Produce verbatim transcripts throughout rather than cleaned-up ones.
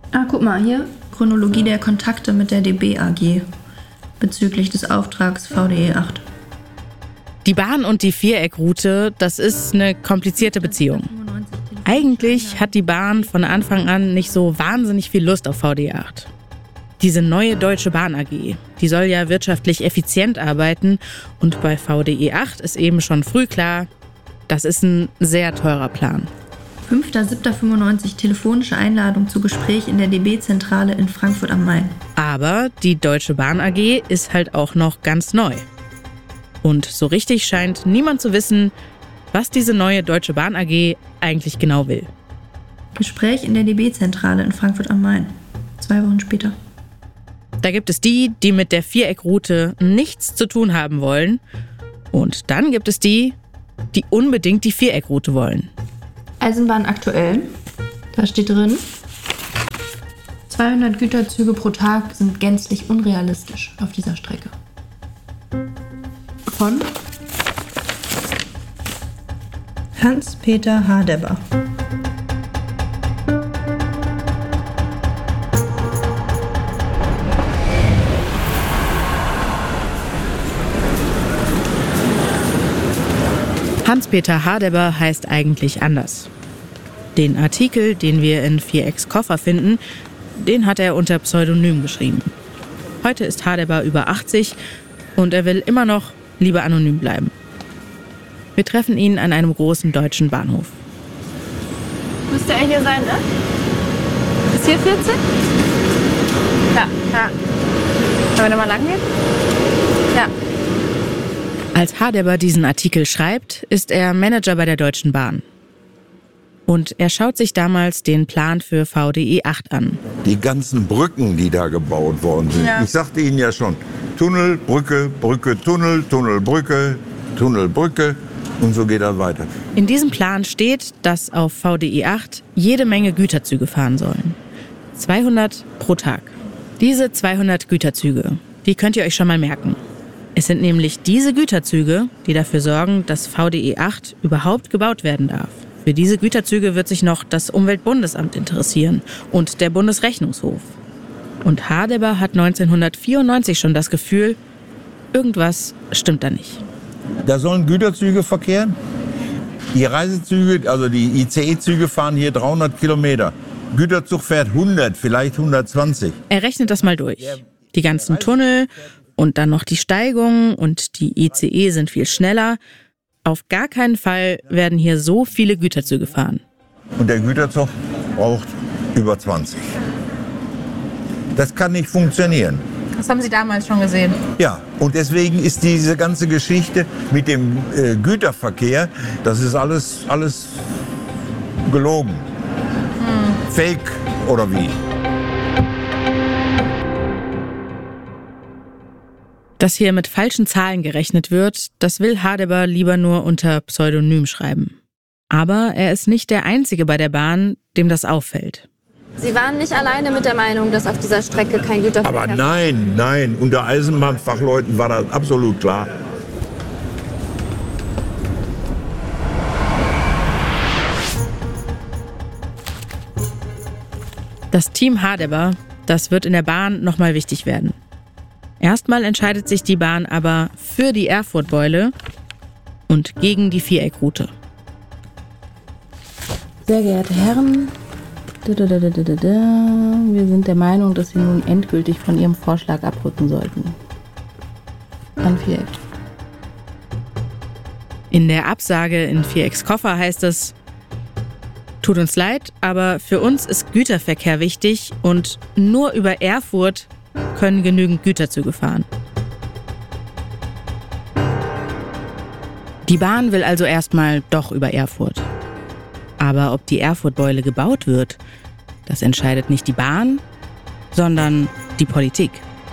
Ah, guck mal, hier Chronologie der Kontakte mit der D B A G bezüglich des Auftrags V D E acht. Die Bahn und die Viereckroute, das ist eine komplizierte Beziehung. Eigentlich hat die Bahn von Anfang an nicht so wahnsinnig viel Lust auf V D E acht. Diese neue Deutsche Bahn A G, die soll ja wirtschaftlich effizient arbeiten und bei V D E acht ist eben schon früh klar, das ist ein sehr teurer Plan. fünfter siebter fünfundneunzig telefonische Einladung zu Gespräch in der D B-Zentrale in Frankfurt am Main. Aber die Deutsche Bahn A G ist halt auch noch ganz neu. Und so richtig scheint niemand zu wissen, was diese neue Deutsche Bahn A G eigentlich genau will. Gespräch in der D B-Zentrale in Frankfurt am Main. Zwei Wochen später. Da gibt es die, die mit der Viereckroute nichts zu tun haben wollen. Und dann gibt es die, die unbedingt die Viereckroute wollen. Eisenbahn aktuell. Da steht drin, zweihundert Güterzüge pro Tag sind gänzlich unrealistisch auf dieser Strecke. Von Hans-Peter Hadeber. Hans-Peter Hadeber heißt eigentlich anders. Den Artikel, den wir in Vierecks Koffer finden, den hat er unter Pseudonym geschrieben. Heute ist Hadeber über achtzig und er will immer noch lieber anonym bleiben. Wir treffen ihn an einem großen deutschen Bahnhof. Müsste er hier sein, ne? Ist hier vierzig? Ja, ja. Können wir da mal lang gehen? Ja. Als Hadeber diesen Artikel schreibt, ist er Manager bei der Deutschen Bahn. Und er schaut sich damals den Plan für V D E acht an. Die ganzen Brücken, die da gebaut worden sind. Ja. Ich sagte Ihnen ja schon, Tunnel, Brücke, Brücke, Tunnel, Tunnel, Brücke, Tunnel, Brücke und so geht das weiter. In diesem Plan steht, dass auf V D E acht jede Menge Güterzüge fahren sollen. zweihundert pro Tag. Diese zweihundert Güterzüge, die könnt ihr euch schon mal merken. Es sind nämlich diese Güterzüge, die dafür sorgen, dass V D E acht überhaupt gebaut werden darf. Für diese Güterzüge wird sich noch das Umweltbundesamt interessieren und der Bundesrechnungshof. Und Hadeber hat neunzehnhundertvierundneunzig schon das Gefühl, irgendwas stimmt da nicht. Da sollen Güterzüge verkehren. Die Reisezüge, also die I C E-Züge fahren hier dreihundert Kilometer. Güterzug fährt hundert, vielleicht hundertzwanzig. Er rechnet das mal durch. Die ganzen Tunnel und dann noch die Steigungen und die I C E sind viel schneller. Auf gar keinen Fall werden hier so viele Güterzüge fahren. Und der Güterzug braucht über zwanzig. Das kann nicht funktionieren. Das haben Sie damals schon gesehen. Ja, und deswegen ist diese ganze Geschichte mit dem äh, Güterverkehr, das ist alles, alles gelogen. Hm. Fake oder wie? Dass hier mit falschen Zahlen gerechnet wird, das will Hadeber lieber nur unter Pseudonym schreiben. Aber er ist nicht der Einzige bei der Bahn, dem das auffällt. Sie waren nicht alleine mit der Meinung, dass auf dieser Strecke kein Güterverkehr... Aber nein, nein, unter Eisenbahnfachleuten war das absolut klar. Das Team Hadeber, das wird in der Bahn nochmal wichtig werden. Erstmal entscheidet sich die Bahn aber für die Erfurt-Beule und gegen die Viereckroute. Sehr geehrte Herren, wir sind der Meinung, dass Sie nun endgültig von Ihrem Vorschlag abrücken sollten. An Viereck. In der Absage in Vierecks Koffer heißt es: Tut uns leid, aber für uns ist Güterverkehr wichtig und nur über Erfurt können genügend Güterzüge fahren. Die Bahn will also erstmal doch über Erfurt. Aber ob die Erfurt-Beule gebaut wird, das entscheidet nicht die Bahn, sondern die Politik.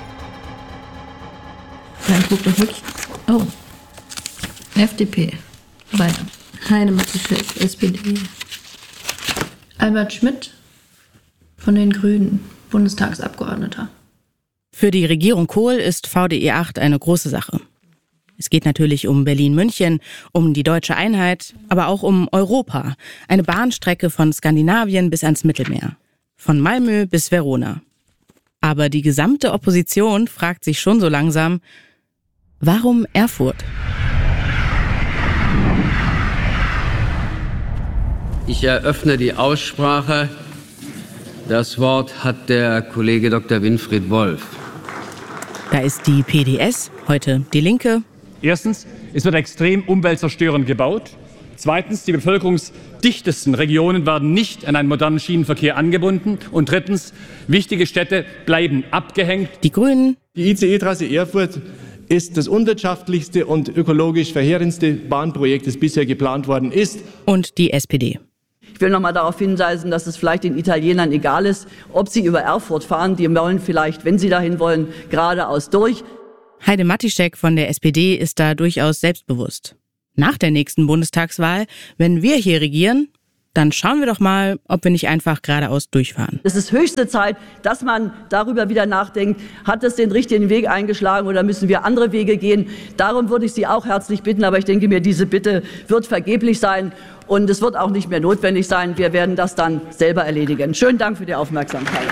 Dann guck doch wirklich. Oh. F D P. Weiter. Heidemacher, S P D. Albert Schmidt von den Grünen, Bundestagsabgeordneter. Für die Regierung Kohl ist V D E acht eine große Sache. Es geht natürlich um Berlin-München, um die deutsche Einheit, aber auch um Europa. Eine Bahnstrecke von Skandinavien bis ans Mittelmeer. von Malmö bis Verona. Aber die gesamte Opposition fragt sich schon so langsam, warum Erfurt? Ich eröffne die Aussprache. Das Wort hat der Kollege Doktor Winfried Wolf. Da ist die P D S, heute die Linke. Erstens, es wird extrem umweltzerstörend gebaut. Zweitens, die bevölkerungsdichtesten Regionen werden nicht an einen modernen Schienenverkehr angebunden. Und drittens, wichtige Städte bleiben abgehängt. Die Grünen. Die I C E-Trasse Erfurt ist das unwirtschaftlichste und ökologisch verheerendste Bahnprojekt, das bisher geplant worden ist. Und die S P D. Ich will noch mal darauf hinweisen, dass es vielleicht den Italienern egal ist, ob sie über Erfurt fahren. Die wollen vielleicht, wenn sie dahin wollen, geradeaus durch. Heide Matischek von der S P D ist da durchaus selbstbewusst. Nach der nächsten Bundestagswahl, wenn wir hier regieren, dann schauen wir doch mal, ob wir nicht einfach geradeaus durchfahren. Es ist höchste Zeit, dass man darüber wieder nachdenkt, hat es den richtigen Weg eingeschlagen oder müssen wir andere Wege gehen? Darum würde ich Sie auch herzlich bitten, aber ich denke mir, diese Bitte wird vergeblich sein und es wird auch nicht mehr notwendig sein. Wir werden das dann selber erledigen. Schönen Dank für die Aufmerksamkeit.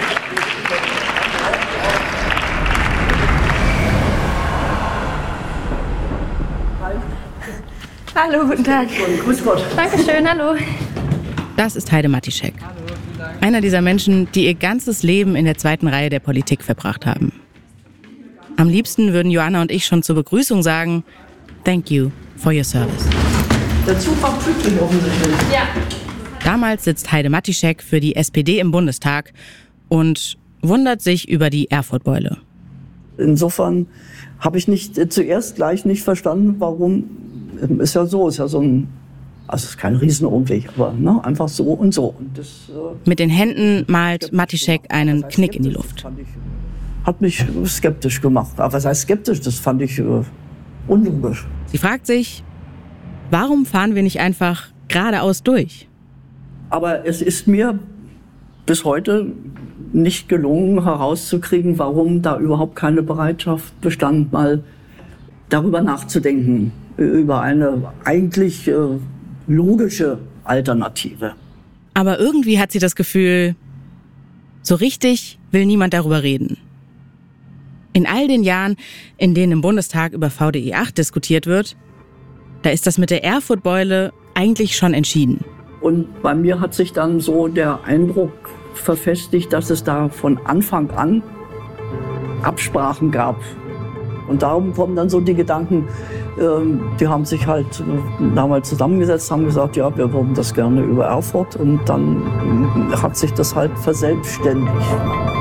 Hallo, guten Tag. Grüß Gott. Dankeschön, hallo. Das ist Heide Matischek. Einer dieser Menschen, die ihr ganzes Leben in der zweiten Reihe der Politik verbracht haben. Am liebsten würden Joanna und ich schon zur Begrüßung sagen, thank you for your service. Der Zug war pünktlich offensichtlich. Ja. Damals sitzt Heide Matischek für die S P D im Bundestag und wundert sich über die Erfurt-Beule. Insofern habe ich nicht äh, zuerst gleich nicht verstanden, warum. Ist ja so, ist ja so ein, also es ist kein Riesenumweg, aber ne, einfach so und so. Und das, äh, Mit den Händen malt Matischek einen Knick in die Luft. Ich, hat mich skeptisch gemacht. Aber was heißt skeptisch? Das fand ich äh, unlogisch. Sie fragt sich, warum fahren wir nicht einfach geradeaus durch? Aber es ist mir bis heute nicht gelungen herauszukriegen, warum da überhaupt keine Bereitschaft bestand, mal darüber nachzudenken, über eine eigentlich äh, logische Alternative. Aber irgendwie hat sie das Gefühl, so richtig will niemand darüber reden. In all den Jahren, in denen im Bundestag über V D E acht diskutiert wird, da ist das mit der Erfurt-Beule eigentlich schon entschieden. Und bei mir hat sich dann so der Eindruck verfestigt, dass es da von Anfang an Absprachen gab. Und darum kommen dann so die Gedanken, ähm, die haben sich halt äh, damals zusammengesetzt, haben gesagt, ja, wir würden das gerne über Erfurt. Und dann äh, hat sich das halt verselbstständigt.